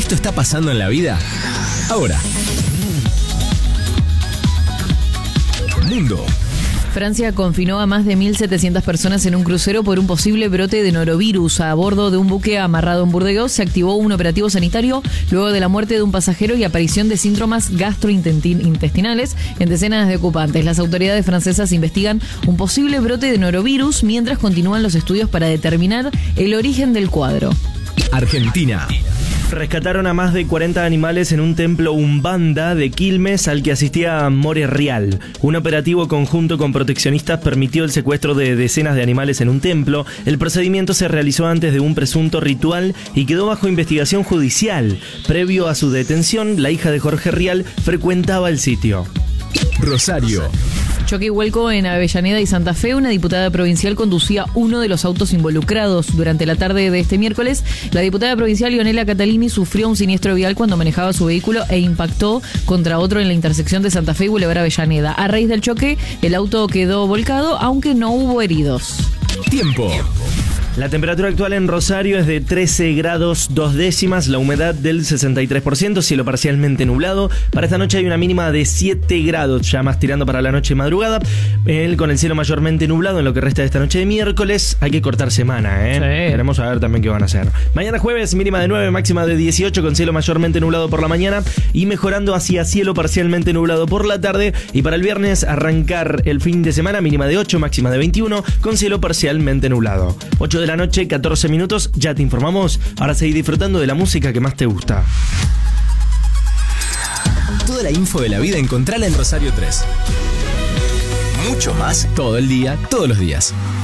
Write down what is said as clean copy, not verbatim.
Esto está pasando en la vida ahora. Mundo. Francia confinó a más de 1.700 personas en un crucero por un posible brote de norovirus. A bordo de un buque amarrado en Burdeos se activó un operativo sanitario luego de la muerte de un pasajero y aparición de síntomas gastrointestinales en decenas de ocupantes. Las autoridades francesas investigan un posible brote de norovirus mientras continúan los estudios para determinar el origen del cuadro. Argentina. Rescataron a más de 40 animales en un templo umbanda de Quilmes al que asistía More Real. Un operativo conjunto con proteccionistas permitió el secuestro de decenas de animales en un templo. El procedimiento se realizó antes de un presunto ritual y quedó bajo investigación judicial. Previo a su detención, la hija de Jorge Rial frecuentaba el sitio. Rosario. Choque y vuelco en Avellaneda y Santa Fe. Una diputada provincial conducía uno de los autos involucrados. Durante la tarde de este miércoles, la diputada provincial Leonela Catalini sufrió un siniestro vial cuando manejaba su vehículo e impactó contra otro en la intersección de Santa Fe y Boulevard Avellaneda. A raíz del choque, el auto quedó volcado, aunque no hubo heridos. Tiempo. La temperatura actual en Rosario es de 13 grados 2 décimas, la humedad del 63%, cielo parcialmente nublado. Para esta noche hay una mínima de 7 grados, ya más tirando para la noche y madrugada. Con el cielo mayormente nublado en lo que resta de esta noche de miércoles, hay que cortar semana, Sí. Queremos saber también qué van a hacer. Mañana jueves, mínima de 9, máxima de 18, con cielo mayormente nublado por la mañana y mejorando hacia cielo parcialmente nublado por la tarde. Y para el viernes, arrancar el fin de semana, mínima de 8, máxima de 21, con cielo parcialmente nublado. 8 de la noche, 14 minutos, ya te informamos. Ahora seguí disfrutando de la música que más te gusta. Toda la info de la vida encontrala en Rosario 3. Mucho más todo el día, todos los días.